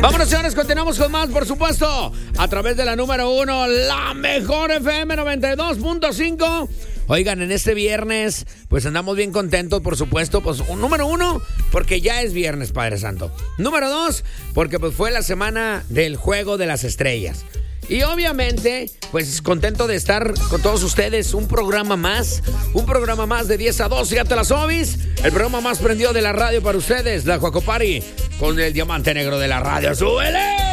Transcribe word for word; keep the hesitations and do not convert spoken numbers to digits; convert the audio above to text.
Vámonos, señores, continuamos con más, por supuesto, a través de la número uno, la mejor F M noventa y dos punto cinco. Oigan, en este viernes, pues andamos bien contentos, por supuesto. Pues, un, número uno, porque ya es viernes, Padre Santo. Número dos, porque pues fue la semana del Juego de las Estrellas. Y obviamente, pues contento de estar con todos ustedes. Un programa más, un programa más de diez a doce, ya te las obis. El programa más prendido de la radio para ustedes, la Juaco Party, con el diamante negro de la radio. ¡Súbele!